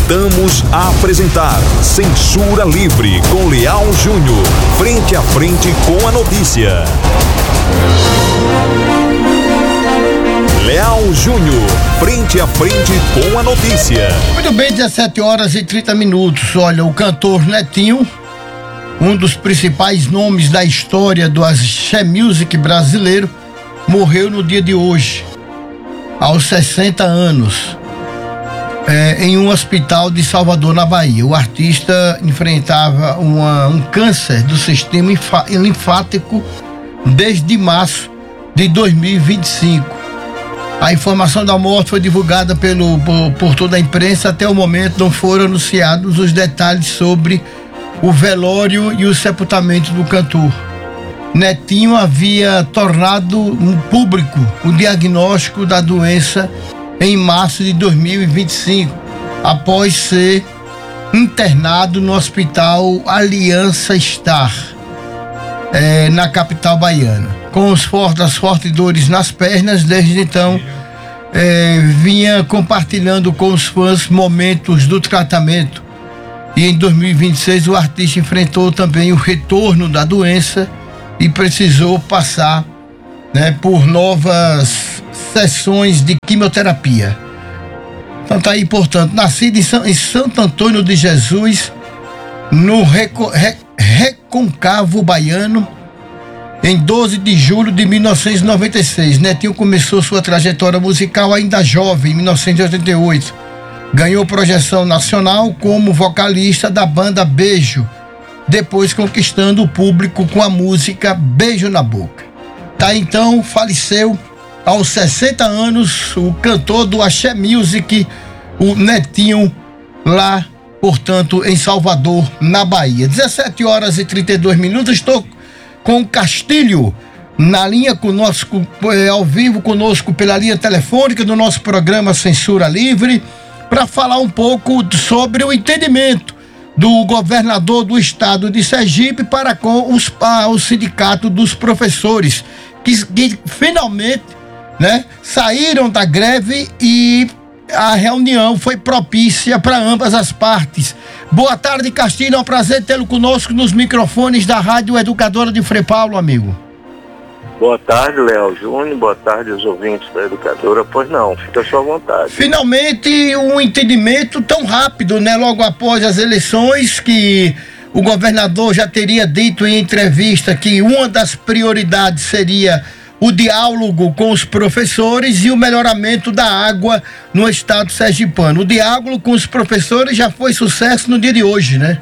Voltamos a apresentar Censura Livre com Leal Júnior. Frente a frente com a notícia. Leal Júnior, frente a frente com a notícia. Muito bem, 17h30. Olha, o cantor Netinho, um dos principais nomes da história do axé music brasileiro, morreu no dia de hoje, aos 60 anos, em um hospital de Salvador, na Bahia. O artista enfrentava um câncer do sistema linfático desde março de 2025. A informação da morte foi divulgada por toda a imprensa. Até o momento não foram anunciados os detalhes sobre o velório e o sepultamento do cantor. Netinho havia tornado público o diagnóstico da doença em março de 2025, após ser internado no Hospital Aliança Star, na capital baiana. Com as fortes dores nas pernas, desde então vinha compartilhando com os fãs momentos do tratamento. E em 2026 o artista enfrentou também o retorno da doença e precisou passar, por novas sessões de quimioterapia. Então tá aí, portanto, nascido em Santo Antônio de Jesus, no Recôncavo Baiano, em 12 de julho de 1996. Netinho começou sua trajetória musical ainda jovem, em 1988. Ganhou projeção nacional como vocalista da banda Beijo, depois conquistando o público com a música Beijo na Boca. Tá, então, faleceu aos 60 anos o cantor do axé music, o Netinho, lá, portanto, em Salvador, na Bahia. 17h32. Estou com o Castilho na linha conosco, ao vivo conosco pela linha telefônica do nosso programa Censura Livre, para falar um pouco sobre o entendimento do governador do estado de Sergipe para com o sindicato dos professores, que finalmente, saíram da greve, e a reunião foi propícia para ambas as partes. Boa tarde, Castilho, é um prazer tê-lo conosco nos microfones da Rádio Educadora de Frei Paulo, amigo. Boa tarde, Leal Júnior, boa tarde aos ouvintes da Educadora. Pois não, fica à sua vontade. Finalmente um entendimento tão rápido, logo após as eleições, que o governador já teria dito em entrevista que uma das prioridades seria o diálogo com os professores e o melhoramento da água no estado sergipano. O diálogo com os professores já foi sucesso no dia de hoje, né?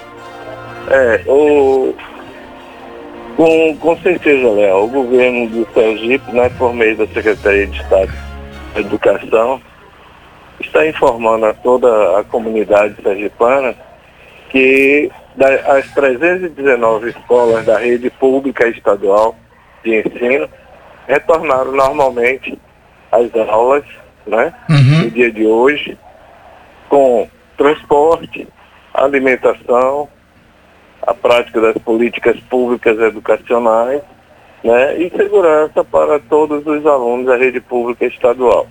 Com certeza, Léo. O governo do Sergipe, por meio da Secretaria de Estado da Educação, está informando a toda a comunidade sergipana que as 319 escolas da rede pública estadual de ensino retornaram normalmente às aulas, no dia de hoje, com transporte, alimentação, a prática das políticas públicas educacionais, e segurança para todos os alunos da rede pública estadual.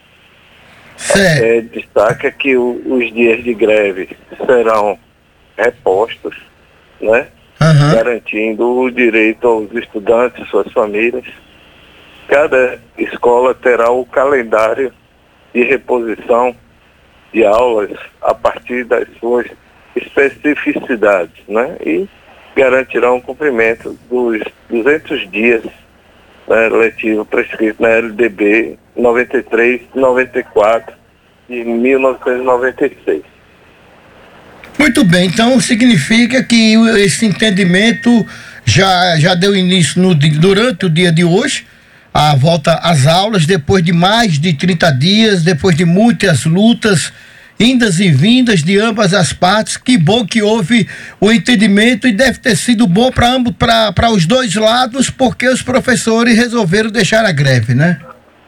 Destaca que os dias de greve serão repostos, garantindo o direito aos estudantes e suas famílias. Cada escola terá o calendário de reposição de aulas a partir das suas especificidades, e garantirão o cumprimento dos 200 dias letivo prescrito na LDB 93/94 de 1996. Muito bem, então significa que esse entendimento já deu início durante o dia de hoje, a volta às aulas, depois de mais de 30 dias, depois de muitas lutas, indas e vindas de ambas as partes. Que bom que houve o entendimento, e deve ter sido bom para os dois lados, porque os professores resolveram deixar a greve, né?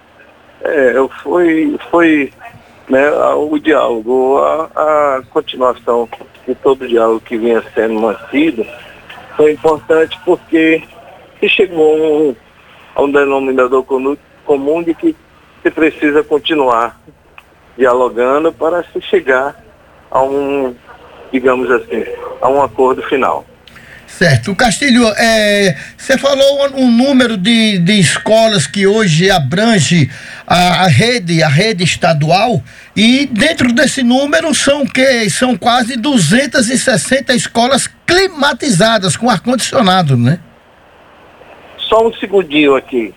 Foi o diálogo, a continuação de todo o diálogo que vinha sendo mantido foi importante, porque se chegou a um denominador comum de que se precisa continuar dialogando para se chegar digamos assim, a um acordo final. Certo. Castilho, você falou um número de escolas que hoje abrange a rede estadual, e dentro desse número são quase 260 escolas climatizadas com ar-condicionado, né? Só um segundinho aqui.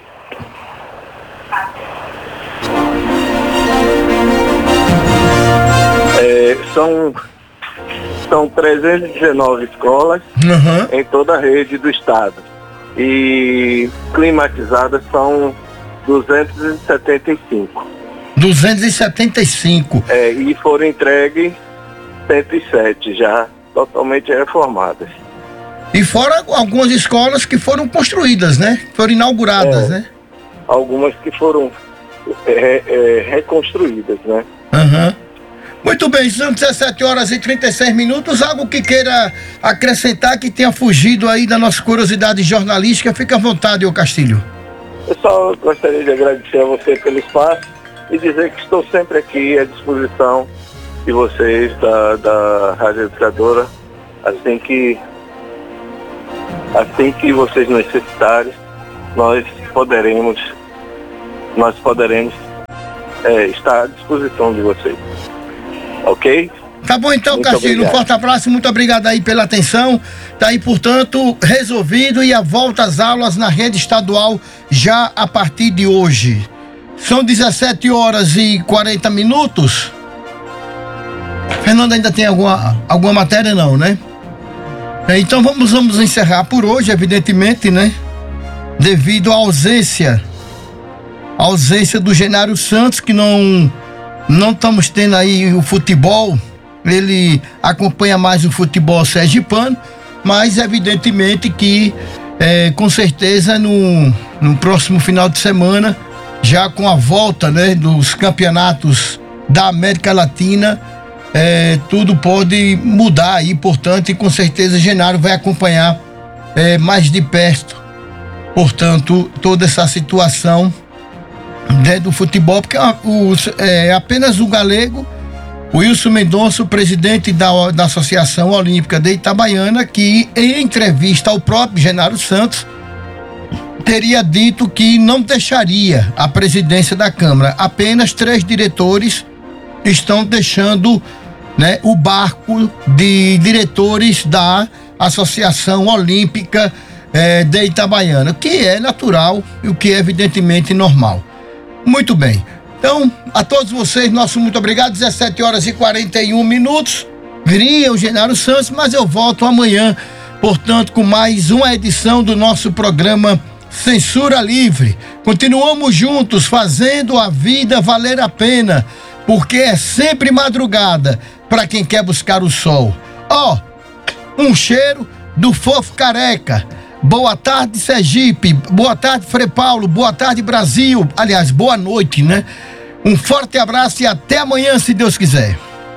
São 319 escolas em toda a rede do estado. E climatizadas são 275. 275. E foram entregues 107 já totalmente reformadas. E fora algumas escolas que foram construídas, né? Foram inauguradas, né? Algumas que foram reconstruídas, né? Muito bem, são 17h36. Algo que queira acrescentar, que tenha fugido aí da nossa curiosidade jornalística, fica à vontade, ô Castilho. Eu só gostaria de agradecer a você pelo espaço e dizer que estou sempre aqui à disposição de vocês, da Rádio Educadora, assim que vocês necessitarem, nós poderemos estar à disposição de vocês. Ok? Tá bom então, Muito Castilho, obrigado. um forte abraço, muito obrigado aí pela atenção. Tá aí, portanto, resolvido, e a volta às aulas na rede estadual já a partir de hoje. São 17h40. Fernando, ainda tem alguma matéria? Não, né? Então vamos encerrar por hoje, evidentemente, né? Devido à ausência do Genário Santos, que não estamos tendo aí o futebol. Ele acompanha mais o futebol sergipano, mas evidentemente que com certeza no próximo final de semana, já com a volta, né, dos campeonatos da América Latina, tudo pode mudar aí, portanto, e com certeza Genário vai acompanhar mais de perto, portanto, toda essa situação do futebol, porque apenas o galego, o Wilson Mendonça, o presidente da Associação Olímpica de Itabaiana, que em entrevista ao próprio Genário Santos teria dito que não deixaria a presidência da Câmara. Apenas 3 diretores estão deixando, né, o barco de diretores da Associação Olímpica de Itabaiana, o que é natural e o que é evidentemente normal. Muito bem. Então, a todos vocês, nosso muito obrigado. 17h41. Viria o Genário Santos, mas eu volto amanhã, portanto, com mais uma edição do nosso programa Censura Livre. Continuamos juntos, fazendo a vida valer a pena, porque é sempre madrugada para quem quer buscar o sol. Um cheiro do Fofo Careca. Boa tarde, Sergipe. Boa tarde, Frei Paulo. Boa tarde, Brasil. Aliás, boa noite, né? Um forte abraço e até amanhã, se Deus quiser.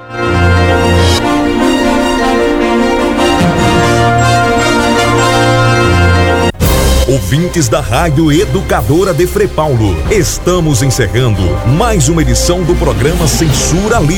Ouvintes da Rádio Educadora de Frei Paulo, estamos encerrando mais uma edição do programa Censura Livre.